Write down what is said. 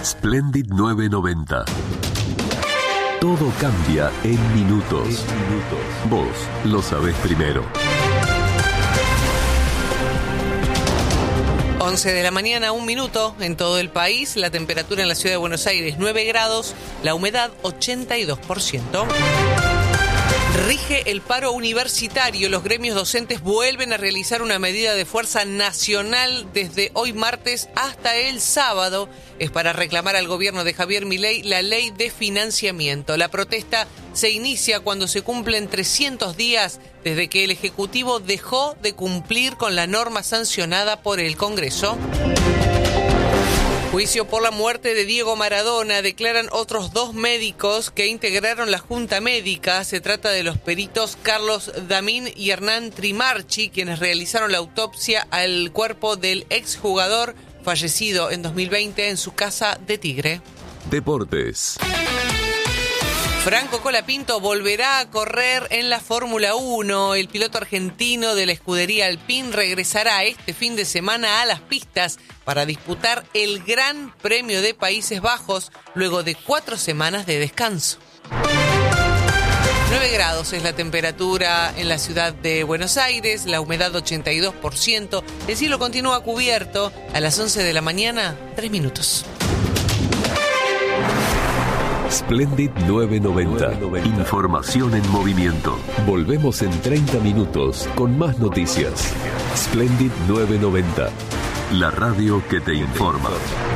Splendid 990. Todo cambia en minutos. Vos lo sabés primero. 11 de la mañana, 1 minuto en todo el país. La temperatura en la ciudad de Buenos Aires, 9 grados. La humedad, 82%. Rige el paro universitario. Los gremios docentes vuelven a realizar una medida de fuerza nacional desde hoy martes hasta el sábado. Es para reclamar al gobierno de Javier Milei la ley de financiamiento. La protesta se inicia cuando se cumplen 300 días desde que el Ejecutivo dejó de cumplir con la norma sancionada por el Congreso. Juicio por la muerte de Diego Maradona. Declaran otros 2 médicos que integraron la Junta Médica. Se trata de los peritos Carlos Damín y Hernán Trimarchi, quienes realizaron la autopsia al cuerpo del exjugador fallecido en 2020 en su casa de Tigre. Deportes. Franco Colapinto volverá a correr en la Fórmula 1. El piloto argentino de la escudería Alpine regresará este fin de semana a las pistas para disputar el Gran Premio de Países Bajos luego de 4 semanas de descanso. 9 grados es la temperatura en la ciudad de Buenos Aires, la humedad 82%. El cielo continúa cubierto. A las 11 de la mañana, 3 minutos. Splendid 990. Información en movimiento. Volvemos en 30 minutos con más noticias. Splendid 990. La radio que te informa.